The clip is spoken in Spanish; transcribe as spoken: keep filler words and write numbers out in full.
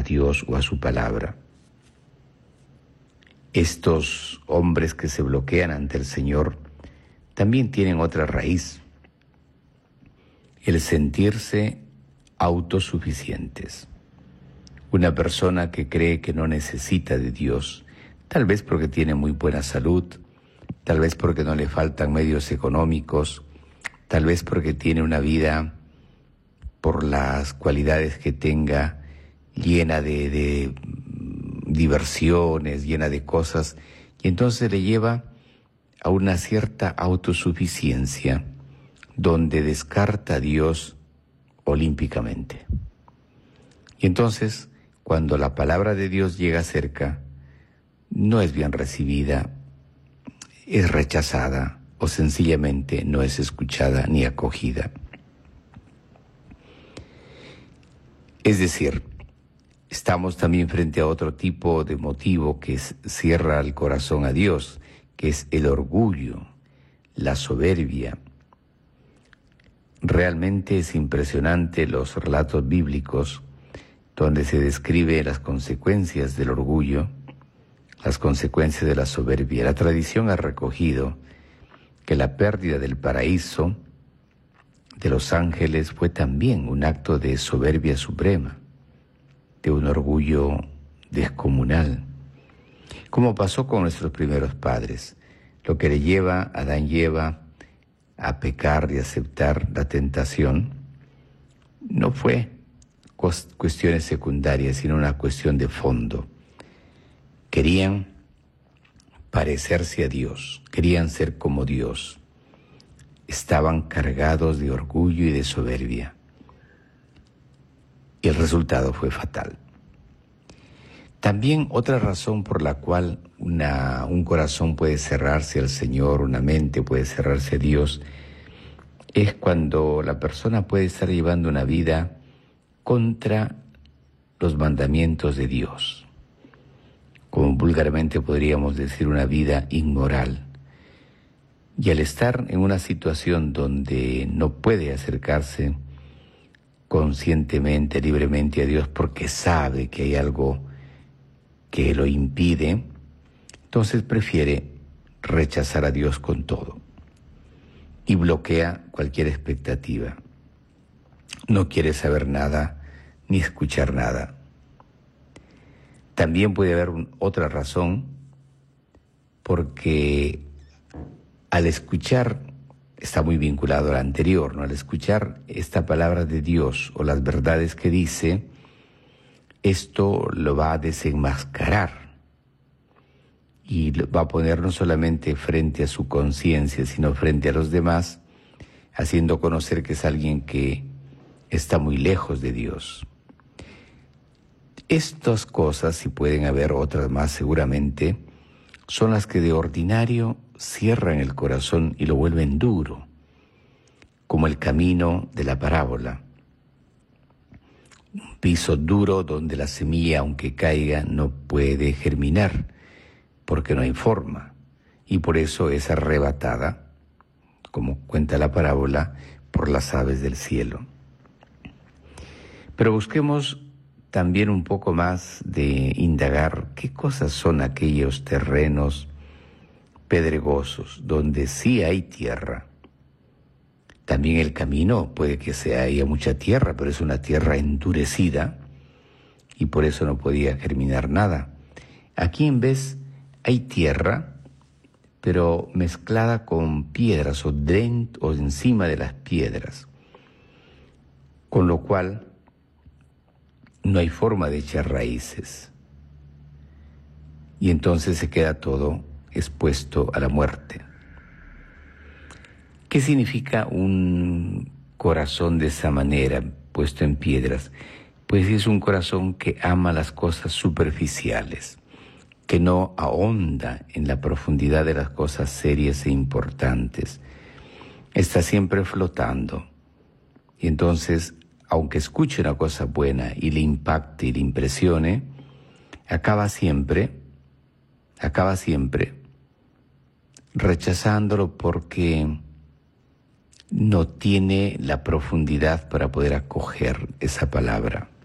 Dios o a su palabra. Estos hombres que se bloquean ante el Señor también tienen otra raíz: el sentirse autosuficientes. Una persona que cree que no necesita de Dios, tal vez porque tiene muy buena salud, tal vez porque no le faltan medios económicos, tal vez porque tiene una vida, por las cualidades que tenga, llena de, de diversiones, llena de cosas, y entonces le lleva a una cierta autosuficiencia donde descarta a Dios olímpicamente. Y entonces, cuando la palabra de Dios llega cerca, no es bien recibida, es rechazada o sencillamente no es escuchada ni acogida. Es decir, estamos también frente a otro tipo de motivo que es, cierra el corazón a Dios, que es el orgullo, la soberbia. Realmente es impresionante los relatos bíblicos donde se describe las consecuencias del orgullo, las consecuencias de la soberbia. La tradición ha recogido que la pérdida del paraíso de los ángeles fue también un acto de soberbia suprema, de un orgullo descomunal, como pasó con nuestros primeros padres. Lo que le lleva a Adán y Eva a pecar y aceptar la tentación no fue cuestiones secundarias, sino una cuestión de fondo. Querían parecerse a Dios, querían ser como Dios. Estaban cargados de orgullo y de soberbia. Y el resultado fue fatal. También otra razón por la cual una, un corazón puede cerrarse al Señor, una mente puede cerrarse a Dios, es cuando la persona puede estar llevando una vida contra los mandamientos de Dios. Como vulgarmente podríamos decir, una vida inmoral. Y al estar en una situación donde no puede acercarse conscientemente, libremente a Dios, porque sabe que hay algo que lo impide, entonces prefiere rechazar a Dios con todo y bloquea cualquier expectativa. No quiere saber nada ni escuchar nada. También puede haber un, otra razón, porque al escuchar, está muy vinculado a la anterior, ¿no? Al escuchar esta palabra de Dios o las verdades que dice, esto lo va a desenmascarar y va a poner no solamente frente a su conciencia, sino frente a los demás, haciendo conocer que es alguien que está muy lejos de Dios. Estas cosas, y pueden haber otras más seguramente, son las que de ordinario cierran el corazón y lo vuelven duro, como el camino de la parábola. Un piso duro donde la semilla, aunque caiga, no puede germinar, porque no hay forma, y por eso es arrebatada, como cuenta la parábola, por las aves del cielo. Pero busquemos también un poco más de indagar qué cosas son aquellos terrenos pedregosos, donde sí hay tierra. También el camino puede que sea, haya mucha tierra, pero es una tierra endurecida y por eso no podía germinar nada. Aquí en vez hay tierra, pero mezclada con piedras o dentro o encima de las piedras, con lo cual no hay forma de echar raíces. Y entonces se queda todo expuesto a la muerte. ¿Qué significa un corazón de esa manera, puesto en piedras? Pues es un corazón que ama las cosas superficiales, que no ahonda en la profundidad de las cosas serias e importantes. Está siempre flotando. Y entonces, aunque escuche una cosa buena y le impacte y le impresione, acaba siempre, acaba siempre rechazándolo porque no tiene la profundidad para poder acoger esa palabra.